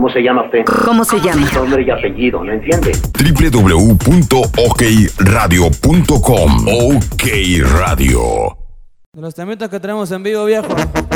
¿Cómo se llama usted? ¿Cómo se llama? Nombre y apellido, ¿no entiende? www.okradio.com. OK Radio. De los temitas que tenemos en vivo, viejo.